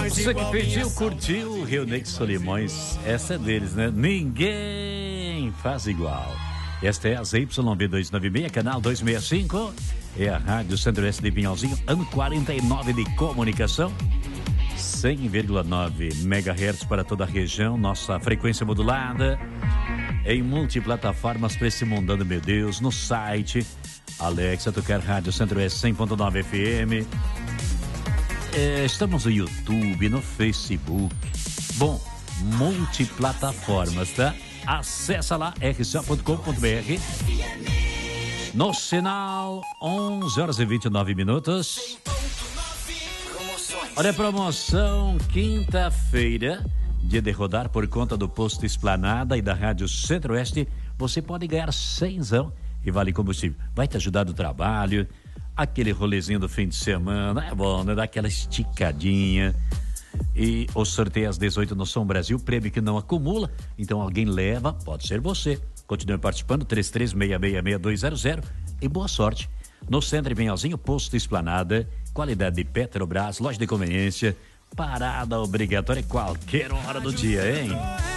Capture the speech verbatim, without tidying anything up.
Você que pediu, curtiu, Rio Negro Solimões, essa é deles, né? Ninguém faz igual. Esta é a Z Y B duzentos e noventa e seis, canal duzentos e sessenta e cinco. É a Rádio Centro-Oeste de Pinhalzinho, ano quarenta e nove de comunicação. cem vírgula nove megahertz para toda a região, nossa frequência modulada. Em multiplataformas para esse mundano, meu Deus, no site Alexa, tu quer Rádio Centro-Oeste cem ponto nove F M. É, estamos no YouTube, no Facebook. Bom, multiplataformas, tá? Acessa lá, r c a ponto com ponto b r. No sinal, onze horas e vinte e nove minutos. Olha a promoção, quinta-feira, dia de rodar por conta do Posto Esplanada e da Rádio Centro-Oeste. Você pode ganhar cenzão e vale combustível. Vai te ajudar no trabalho, aquele rolezinho do fim de semana. É bom, né? Dá aquela esticadinha. E o sorteio às dezoito no Som Brasil, prêmio que não acumula. Então alguém leva, pode ser você. Continue participando, três três seis seis seis dois zero zero. E boa sorte. No Centro e Pinhalzinho, Posto Esplanada, qualidade de Petrobras, loja de conveniência, parada obrigatória qualquer hora do dia, hein?